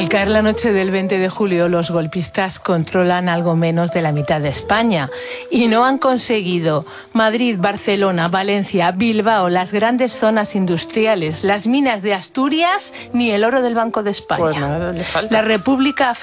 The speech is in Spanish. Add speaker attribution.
Speaker 1: Al caer la noche del 20 de julio, los golpistas controlan algo menos de la mitad de España y no han conseguido Madrid, Barcelona, Valencia, Bilbao, las grandes zonas industriales, las minas de Asturias ni el oro del Banco de España.
Speaker 2: Pues nada, le falta.
Speaker 1: La República